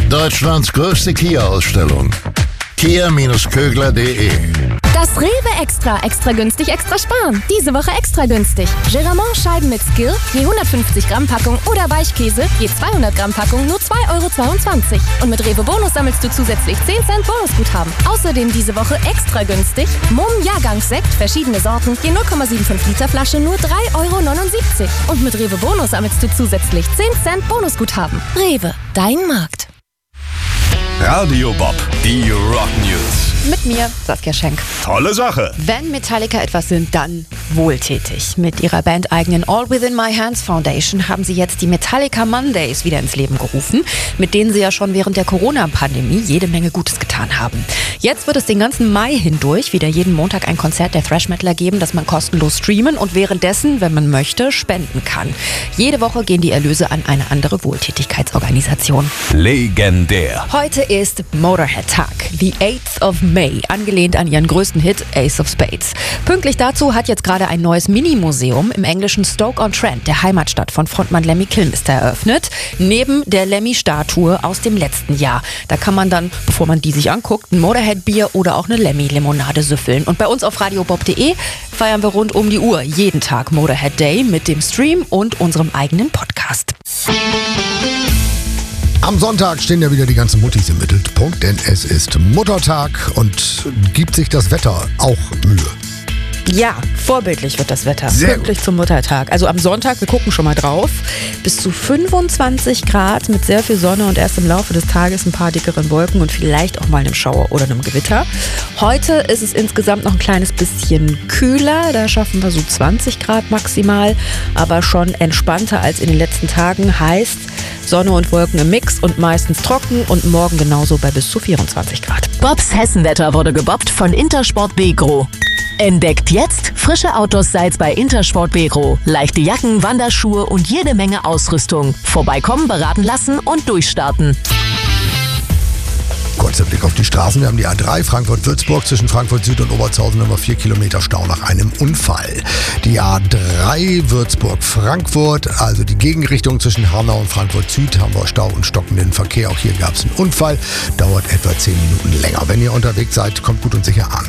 Deutschlands größte Kia-Ausstellung. Kia-Kögler.de. Das Rewe Extra günstig, extra sparen. Diese Woche extra günstig. Geramont-Scheiben mit Skill, je 150 Gramm Packung oder Weichkäse, je 200 Gramm Packung, nur 2,22 €. Und mit Rewe Bonus sammelst du zusätzlich 10 Cent Bonusguthaben. Außerdem diese Woche extra günstig. Mumm Jahrgangssekt, verschiedene Sorten, je 0,75 Liter Flasche, nur 3,79 €. Und mit Rewe Bonus sammelst du zusätzlich 10 Cent Bonusguthaben. Rewe, dein Markt. Radio Bob, die Rock News. Mit mir, Saskia Schenk. Tolle Sache. Wenn Metallica etwas sind, dann wohltätig. Mit ihrer bandeigenen All Within My Hands Foundation haben sie jetzt die Metallica Mondays wieder ins Leben gerufen, mit denen sie ja schon während der Corona-Pandemie jede Menge Gutes getan haben. Jetzt wird es den ganzen Mai hindurch wieder jeden Montag ein Konzert der Thrash-Metaler geben, das man kostenlos streamen und währenddessen, wenn man möchte, spenden kann. Jede Woche gehen die Erlöse an eine andere Wohltätigkeitsorganisation. Legendär. Heute ist Motorhead-Tag, the 8th of May, angelehnt an ihren größten Hit Ace of Spades. Pünktlich dazu hat jetzt gerade ein neues Mini-Museum im englischen Stoke-on-Trent, der Heimatstadt von Frontmann Lemmy Kilmister, eröffnet, neben der Lemmy-Statue aus dem letzten Jahr. Da kann man dann, bevor man die sich anguckt, ein Motorhead-Bier oder auch eine Lemmy-Limonade süffeln. Und bei uns auf radiobob.de feiern wir rund um die Uhr jeden Tag Motorhead Day mit dem Stream und unserem eigenen Podcast. Am Sonntag stehen ja wieder die ganzen Muttis im Mittelpunkt, denn es ist Muttertag und gibt sich das Wetter auch Mühe. Ja, vorbildlich wird das Wetter. Sehr Pünktlich zum Muttertag. Also am Sonntag, wir gucken schon mal drauf, bis zu 25 Grad mit sehr viel Sonne und erst im Laufe des Tages ein paar dickeren Wolken und vielleicht auch mal einem Schauer oder einem Gewitter. Heute ist es insgesamt noch ein kleines bisschen kühler, da schaffen wir so 20 Grad maximal, aber schon entspannter als in den letzten Tagen. Heißt Sonne und Wolken im Mix und meistens trocken und morgen genauso bei bis zu 24 Grad. Bobs Hessenwetter wurde gebobbt von Intersport Begro. Entdeckt jetzt frische Outdoor-Styles bei Intersport Begro. Leichte Jacken, Wanderschuhe und jede Menge Ausrüstung. Vorbeikommen, beraten lassen und durchstarten. Kurzer Blick auf die Straßen. Wir haben die A3 Frankfurt-Würzburg zwischen Frankfurt Süd und Obertshausen über 4 Kilometer Stau nach einem Unfall. Die A3 Würzburg-Frankfurt, also die Gegenrichtung zwischen Hanau und Frankfurt Süd, haben wir Stau und stockenden Verkehr. Auch hier gab es einen Unfall. Dauert etwa 10 Minuten länger. Wenn ihr unterwegs seid, kommt gut und sicher an.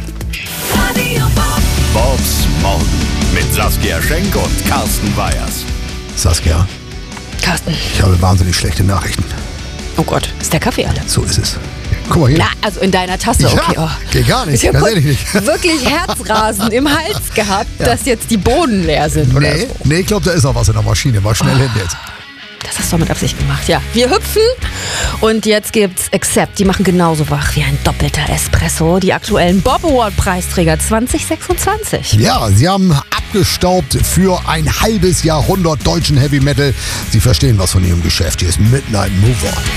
Bobs Morgen mit Saskia Schenk und Carsten Weyers. Saskia, Carsten. ich habe wahnsinnig schlechte Nachrichten. Oh Gott, ist der Kaffee alle? So ist es. Guck mal hier. Na, also in deiner Tasse, okay. Ja, geht gar nicht. Ich habe Ganz ehrlich nicht. wirklich Herzrasen im Hals gehabt, dass jetzt die Bohnen leer sind. Oder so. Nee, ich glaube, da ist noch was in der Maschine. Mal schnell hin jetzt. Das hast du mit Absicht gemacht, ja. Wir hüpfen und jetzt gibt's Accept. Die machen genauso wach wie ein doppelter Espresso. Die aktuellen Bob Award Preisträger 2026. Ja, sie haben abgestaubt für ein halbes Jahrhundert deutschen Heavy Metal. Sie verstehen was von ihrem Geschäft. Hier ist Midnight Mover.